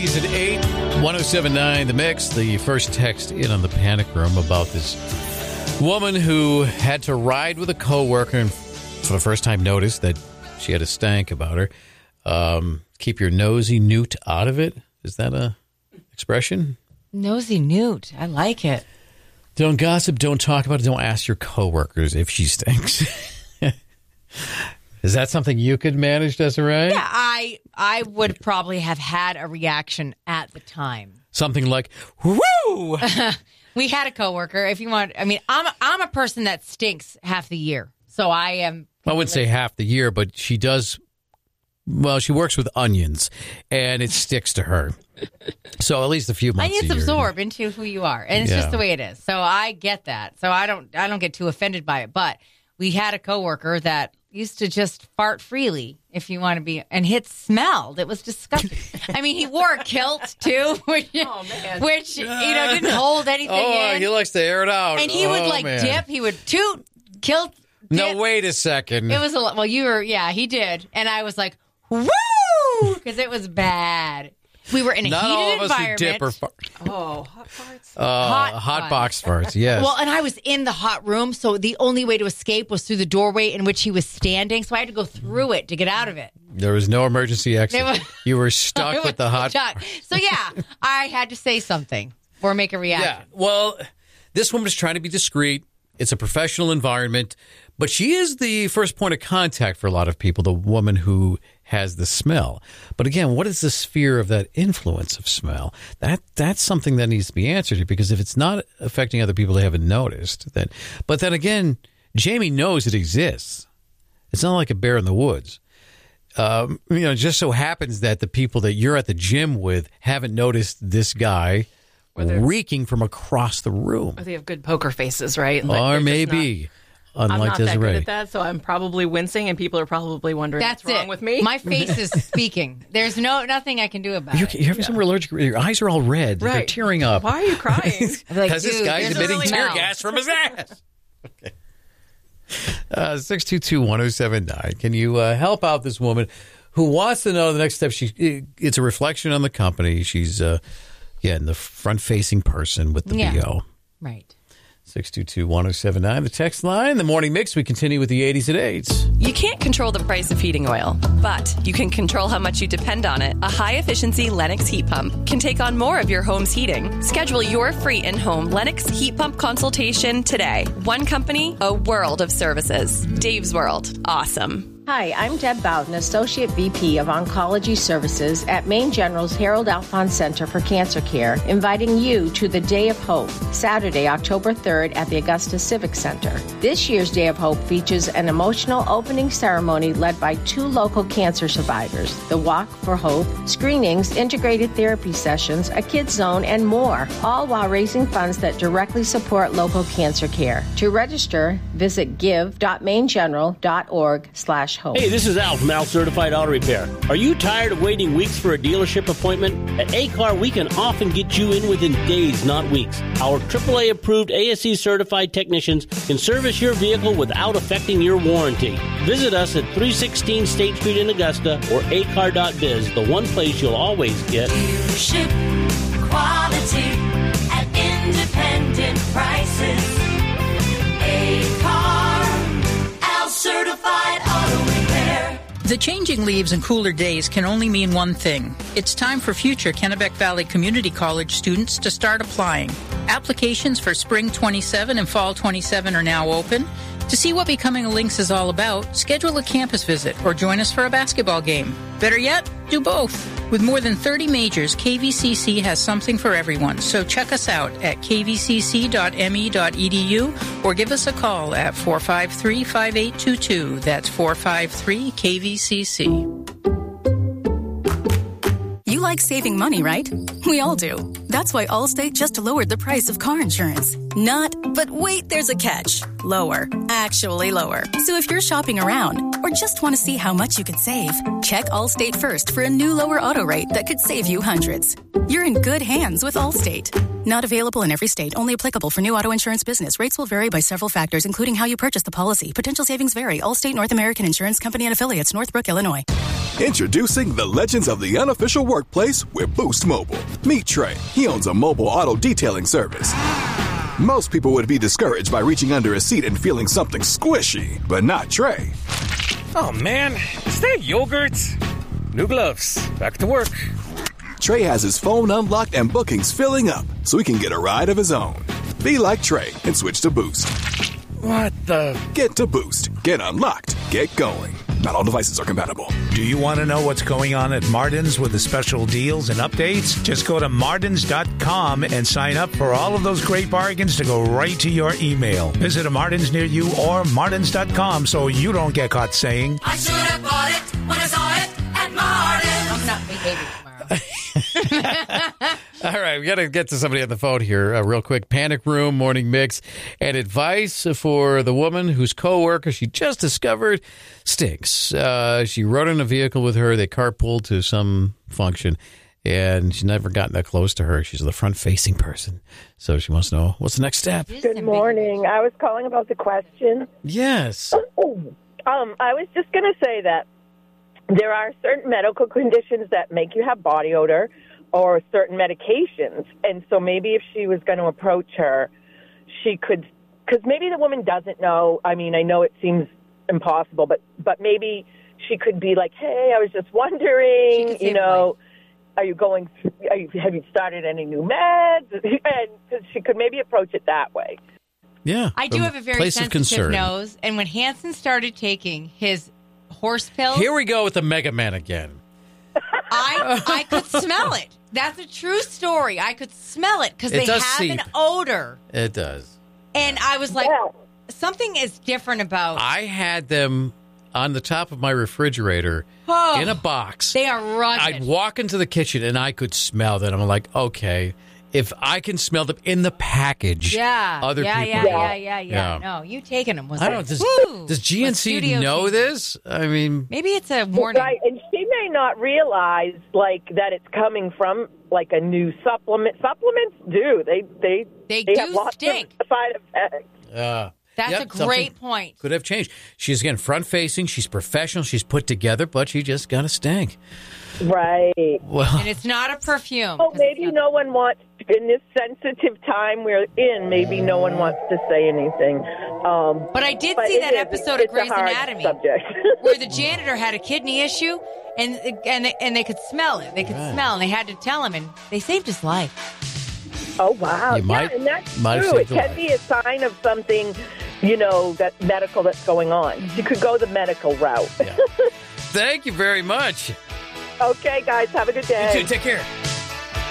80s at 8, 107.9 The Mix. The first text in on the panic room about this woman who had to ride with a coworker and for the first time noticed that she had a stank about her. Keep your nosy newt out of it. Is that a expression? Nosy newt. I like it. Don't gossip. Don't talk about it. Don't ask your coworkers if she stinks. Is that something you could manage, Desiree? Yeah, I would probably have had a reaction at the time. Something like, woo! We had a coworker. If you want, I mean, I'm a person that stinks half the year. So I am. I wouldn't say half the year, but she does. Well, she works with onions, and it sticks to her. So at least a few months. Onions absorb into who you are, and it's just the way it is. So I get that. So I don't get too offended by it. But we had a coworker that used to just fart freely, if you want to be, and it smelled. It was disgusting. I mean, he wore a kilt too, which didn't hold anything in. He likes to air it out. And he would dip. He would toot, kilt. Dip. No, wait a second. It was a lot. Well, he did, and I was like, woo, because it was bad. We were in a Not heated all of us environment. who dip or fart. Oh, hot farts. Hot box farts, yes. Well, and I was in the hot room, so the only way to escape was through the doorway in which he was standing. So I had to go through it to get out of it. There was no emergency exit. You were stuck with the hot. So yeah, I had to say something or make a reaction. Yeah. Well, this woman is trying to be discreet. It's a professional environment, but she is the first point of contact for a lot of people, the woman who has the smell. But again, what is the sphere of that influence of smell? That's something that needs to be answered here, because if it's not affecting other people they haven't noticed, then. But then again, Jamie knows it exists. It's not like a bear in the woods. It just so happens that the people that you're at the gym with haven't noticed this guy reeking from across the room. Or they have good poker faces, right? Or maybe. I'm not Desiree. that good at that, so I'm probably wincing, and people are probably wondering what's wrong with me. My face is speaking. There's nothing I can do about it. You're having some allergic. Your eyes are all red. Right. They're tearing up. Why are you crying? Because this guy's emitting tear gas from his ass. Okay. 622-1079. Can you help out this woman who wants to know the next step? It's a reflection on the company. She's in the front-facing person with the BO. Right. 622-1079, the text line. The Morning Mix, we continue with the 80s and 8s. You can't control the price of heating oil, but you can control how much you depend on it. A high-efficiency Lennox heat pump can take on more of your home's heating. Schedule your free in-home Lennox heat pump consultation today. One company, a world of services. Dave's World. Awesome. Hi, I'm Deb Bowden, Associate VP of Oncology Services at Maine General's Harold Alphonse Center for Cancer Care, inviting you to the Day of Hope, Saturday, October 3rd at the Augusta Civic Center. This year's Day of Hope features an emotional opening ceremony led by 2 local cancer survivors, the Walk for Hope, screenings, integrated therapy sessions, a kids zone, and more, all while raising funds that directly support local cancer care. To register, visit give.maingeneral.org/hope. Hey, this is Al from Al Certified Auto Repair. Are you tired of waiting weeks for a dealership appointment? At A-Car, we can often get you in within days, not weeks. Our AAA-approved ASE certified technicians can service your vehicle without affecting your warranty. Visit us at 316 State Street in Augusta or acar.biz, the one place you'll always get dealership quality at independent prices. A-Car, Al Certified Auto Repair. The changing leaves and cooler days can only mean one thing. It's time for future Kennebec Valley Community College students to start applying. Applications for Spring 27 and Fall 27 are now open. To see what Becoming a Lynx is all about, schedule a campus visit or join us for a basketball game. Better yet, do both. With more than 30 majors, KVCC has something for everyone. So check us out at kvcc.me.edu or give us a call at 453-5822. That's 453-KVCC. You like saving money, right? We all do. That's why Allstate just lowered the price of car insurance. Not, but wait, there's a catch. Lower. Actually lower. So if you're shopping around or just want to see how much you could save, check Allstate first for a new lower auto rate that could save you hundreds. You're in good hands with Allstate. Not available in every state. Only applicable for new auto insurance business. Rates will vary by several factors, including how you purchase the policy. Potential savings vary. Allstate North American Insurance Company and affiliates. Northbrook, Illinois. Introducing the legends of the unofficial workplace with Boost Mobile. Meet Trey. He owns a mobile auto detailing service. Most people would be discouraged by reaching under a seat and feeling something squishy, but not Trey. Oh man, is that yogurt? New gloves. Back to work. Trey has his phone unlocked and bookings filling up, so he can get a ride of his own. Be like Trey and switch to Boost. What the? Get to Boost. Get unlocked. Get going. Not all devices are compatible. Do you want to know what's going on at Martin's with the special deals and updates? Just go to martins.com and sign up for all of those great bargains to go right to your email. Visit a Martin's near you or martins.com so you don't get caught saying, I should have bought it when I saw it at Martin's. I'm not behaving tomorrow. All right, we got to get to somebody on the phone here real quick. Panic Room, Morning Mix, and advice for the woman whose coworker she just discovered stinks. She rode in a vehicle with her. They carpooled to some function, and she's never gotten that close to her. She's the front-facing person, so she wants to know what's the next step. Good morning. I was calling about the question. Yes. I was just going to say that there are certain medical conditions that make you have body odor or certain medications. And so maybe if she was going to approach her, she could, because maybe the woman doesn't know. I mean, I know it seems impossible, but maybe she could be like, hey, I was just wondering, you know, are you going, have you started any new meds? And she could maybe approach it that way. Yeah. I do have a very sensitive nose. And when Hanson started taking his horse pills. Here we go with the Mega Man again. I could smell it. That's a true story. I could smell it because they have an odor. It does. And I was like, something is different about. I had them on the top of my refrigerator in a box. They are rugged. I'd walk into the kitchen and I could smell them. I'm like, okay, if I can smell them in the package, other people. Yeah. No, you taking them was I don't know. Does GNC know this? I mean, maybe it's a warning. Right, and she may not realize that it's coming from like a new supplement. Supplements do they do have lots stink. of side effects. That's a great point. Could have changed. She's, again, front-facing. She's professional. She's put together, but she just got to stink. Right. Well, and it's not a perfume. Oh, maybe no one wants, in this sensitive time we're in, maybe no one wants to say anything. But I did see that episode of Grey's Anatomy where the janitor had a kidney issue, and they could smell it. They could smell, and they had to tell him, and they saved his life. Oh, wow. And that's true. It can be a sign of something, that medical that's going on. You could go the medical route. Thank you very much. Okay, guys. Have a good day. You too. Take care.